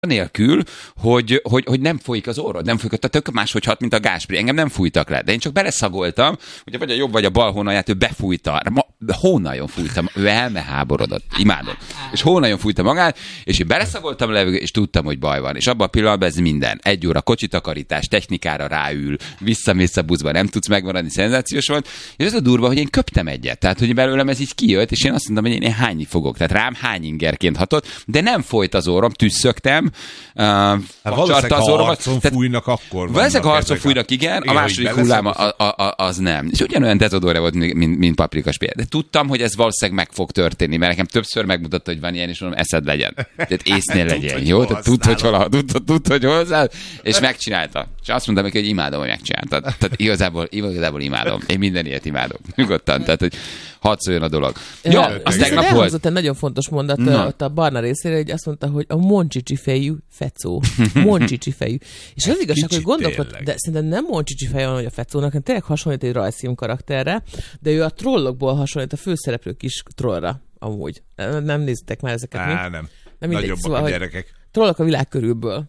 Anélkül, hogy nem folyik az orrod, nem folyik, tök máshogy hat, mint a gáspri. Engem nem fújtak le, de én csak beleszagoltam, ugye vagy a jobb, vagy a bal hónalját, ő befújta. Hónaljon fújta, ő elmeháborodott, imádom. És hónaljon fújta magát, és én beleszagoltam a levegőt, és tudtam, hogy baj van. És abban a pillanatban ez minden. 1 óra kocsitakarítás, technikára ráül, visszamész a buszba, nem tudsz megmaradni, szenzációs volt. És ez a durva, hogy én köptem egyet. Tehát, hogy belőlem ez így kijött, és én azt mondtam, hogy én hányni fogok. Tehát rám hány ingerként hatott, de nem folyt az orrom, tüsszögtem. Valószínűleg, ha harcon fújnak, akkor valószínűleg harcon fújnak, igen, a második hullám az nem. És ugyanolyan dezodorja volt, mint paprikaspér. De tudtam, hogy ez valószínűleg meg fog történni, mert nekem többször megmutatta, hogy van ilyen, és mondom, eszed legyen. Tehát észnél legyen, jó? Tehát tudd, hogy hozzá, és megcsinálta. És azt mondtam neki, hogy imádom, hogy megcsináltad. Tehát igazából imádom. Én minden ilyet imádok. Nyugodtan, tehát, hogy hadd szóljon a dolog. Ja, az tegnap volt. Egy nagyon fontos mondat ott a Barna részére, hogy azt mondta, hogy a moncsicsi fejű fecó. Moncsicsi fejű. És az igazság, hogy gondolkodtam, de szerintem nem moncsicsi fejű van, hogy a fecónak, hanem tényleg hasonlít egy rajzfilm karakterre, de ő a trollokból hasonlít a főszereplő kis trollra, amúgy. Nem néztek már ezeket. Nem. Mindegy, szóval, a gyerekek. Trollok a világ körülből.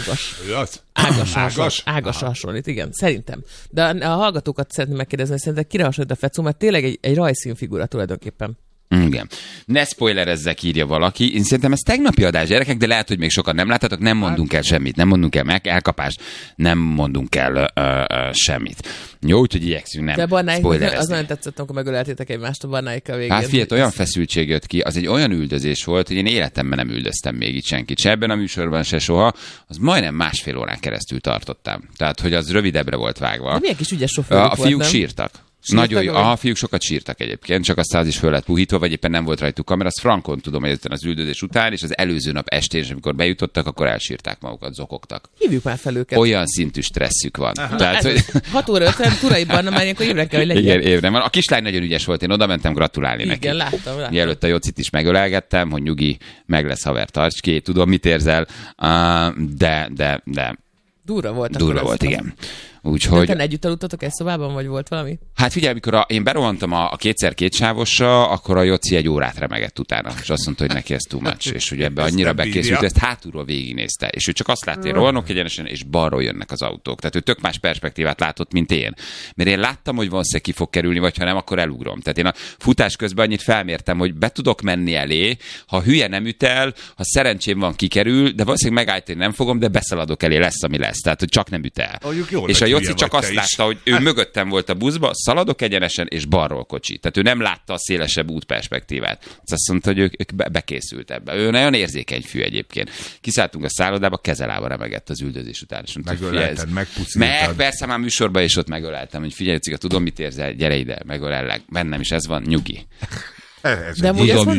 Ágas hasonlít, igen, szerintem. De a hallgatókat szeretném megkérdezni, hogy szerintem kire hasonlít a fecó, mert tényleg egy rajzszínfigura tulajdonképpen. Igen. Ne spoilerezzek, írja valaki. Én szerintem ez tegnapi adás, gyerekek, de lehet, hogy még sokan nem láthatok, nem mondunk el semmit. Nem mondunk el elkapást, nem mondunk el semmit. Jó, úgyhogy igyekszünk nem spoilerezni. Az nagyon tetszett, amikor megöleltétek egymást a Barnáikkal végén. Hát figyelj, olyan feszültség jött ki, az egy olyan üldözés volt, hogy én életemben nem üldöztem még itt senkit. Se ebben a műsorban, se soha. Az majdnem 1,5 órán keresztül tartottam. Tehát, hogy az rövidebbre volt vágva. De milyen kis ügyes sofőrük volt, a fiúk sírtak. Nagyon jó. A fiúk sokat sírtak egyébként, csak aztán az is föl lett puhítva, vagy éppen nem volt rajtuk kamera. Azt frankon tudom, hogy az üldözés után, és az előző nap estén, amikor bejutottak, akkor elsírták magukat, zokogtak. Hívjuk már fel őket. Olyan szintű stresszük van. Tehát, hogy... 6 óra 50 Turaiban, nem már ilyenkor évre kell, hogy legyen. Igen, évre van. A kislány nagyon ügyes volt, én oda mentem gratulálni neki. Igen, láttam. Mielőtt a Jocit is megölelgettem, hogy nyugi, meg lesz haver, tarts ki, tudom, mit érzel, de... Durva volt, igen. Úgyhogy... De együtt aludtatok egy szobában, vagy volt valami? Hát figyelj, amikor én berohantam a 2x2 sávosra, akkor a Joci 1 órát remegett utána, és azt mondta, hogy neki ez too much, és ugye ebbe annyira bekészült, ezt hátulról végignézte, és ő csak azt látta, hogy rohanok egyenesen, és balról jönnek az autók. Tehát ő tök más perspektívát látott, mint én. Mert én láttam, hogy valószínűleg ki fog kerülni, vagy ha nem, akkor elugrom. Tehát én a futás közben annyit felmértem, hogy be tudok menni elé, ha hülye nem üt el, ha szerencsém van, kikerül, de valószínűleg megállítani nem fogom, de beszaladok elé, lesz, ami lesz. Tehát, hogy csak nem üt el. És a Joci csak azt látta, hogy ő mögöttem volt a buszba, szaladok egyenesen, és balról kocsi. Tehát ő nem látta a szélesebb útperspektívát. Azt mondta, hogy ők bekészült ebbe. Ő nagyon érzékeny fű egyébként. Kiszálltunk a szállodába, kezelába remegett az üldözés után. Megölelted, megpusziltad. Persze már műsorban is ott megöleltem, hogy figyelj, Cika, tudom, mit érzel, gyere ide, megölellek. Bennem is ez van, nyugi. De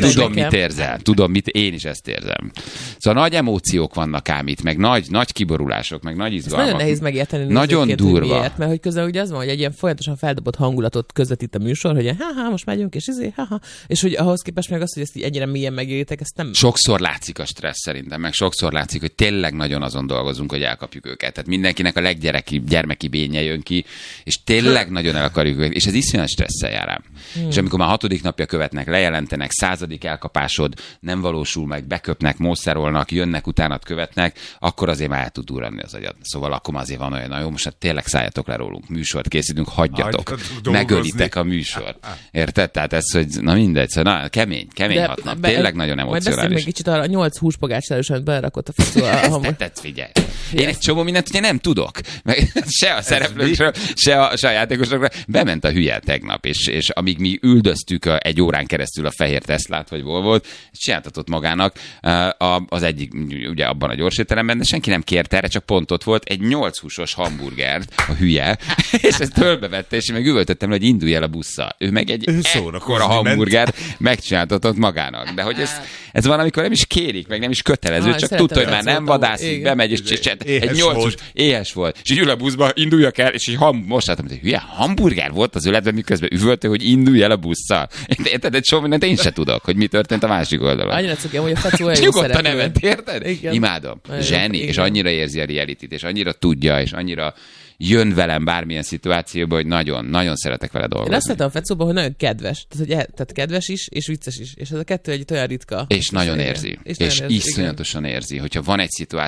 tudom, mit én is ezt érzem. Szóval nagy emóciók vannak ám itt, meg nagy kiborulások, meg nagy izgalmak. Ez nagyon nehéz megérteni. Nagyon durva. Miért, mert hogy közben ugye az van, hogy egy ilyen folyamatosan feldobott hangulatot közvetít a műsor, hogy most megyünk, és és hogy ahhoz képest meg az, hogy ezt így ennyire mélyen megéritek, ezt nem... Sokszor látszik a stressz szerintem, meg sokszor látszik, hogy tényleg nagyon azon dolgozunk, hogy elkapjuk őket. Tehát mindenkinek a gyermeki bénye jön ki, és tényleg nagyon el akarjuk őket, és ez iszonyat stresszel jár rám. És amikor már 6. napja követnek, lejelentenek, 100. elkapásod, nem valósul meg, beköpnek, mószerolnak, jönnek, utánat követnek, akkor azért már el tud durranni az agyad. Szóval akkor azért van olyan, jó, most hát tényleg szálljatok le rólunk, műsort készítünk, hagyjatok, megölitek a műsort. Érted? Tehát ez, hogy na mindegy, szóval kemény hatnak. Tényleg nagyon emocionális. Majd beszélj még kicsit arra 8 húspogács elősen belerakott a feszó. Ezt figyelj. Én egy csomó mindent ugye nem tudok. Se a szereplőkről, se a játékosokról. Bement a hülye tegnap, és amíg mi üldöztük 1 órán keresztül a fehér Teslát, vagy volt, csináltatott magának az egyik, ugye abban a gyorsétteremben, de senki nem kérte erre, csak pont ott volt egy 8 húsos hamburgert, a hülye, és ezt fölbevette, és én meg üvöltöttem, hogy indulj el a busszal. Ő meg egy ekkora hamburgert megcsináltatott magának. De hogy ez van, amikor nem is kérik, meg nem is kötelező, csak tudta, hogy már nem vadászik, bemegy, és egy 8 hús, éhes volt. És így ül a buszba, induljak el, és így most láttam, hogy hülye hamburger volt az öletben, miközben üvöltő, hogy indulj el a busszal. Érted? Sok mindent én se tudok, hogy mi történt a másik oldalon. Annyira cukiam, hogy a Fecó olyan jó nyugodtan nevet, érted? Igen. Imádom. Zseni, és annyira érzi a realityt, és annyira tudja, és annyira jön velem bármilyen szituációba, hogy nagyon, nagyon szeretek vele dolgozni. Én azt szeretem a Fecóban, hogy nagyon kedves. Tehát kedves is, és vicces is. És ez a kettő egy olyan ritka. És nagyon érzi. És iszonyatosan érzi. Hogyha van egy szituáció,